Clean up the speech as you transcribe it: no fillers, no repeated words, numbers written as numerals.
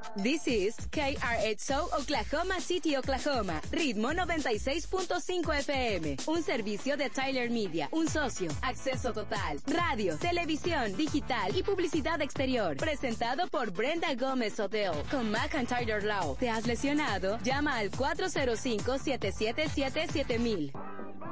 This is KRXO Oklahoma City, Oklahoma. Ritmo 96.5 FM. Un servicio de Tyler Media. Un socio. Acceso total. Radio, televisión, digital y publicidad exterior. Presentado por Brenda Gómez Hotel. Con McIntyre Law. ¿Te has lesionado? Llama al 405-777-7000.